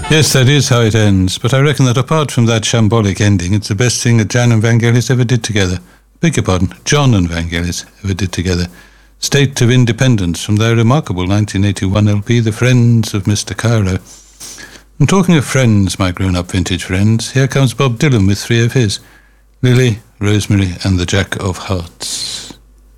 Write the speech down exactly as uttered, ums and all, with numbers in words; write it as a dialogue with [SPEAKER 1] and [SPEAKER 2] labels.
[SPEAKER 1] Yes, that is how it ends, but I reckon that apart from that shambolic ending, it's the best thing that Jan and Vangelis ever did together. Beg your pardon, John and Vangelis ever did together. State of Independence from their remarkable nineteen eighty-one L P, The Friends of Mister Cairo. And talking of friends, my grown-up vintage friends, here comes Bob Dylan with three of his, Lily, Rosemary and the Jack of Hearts.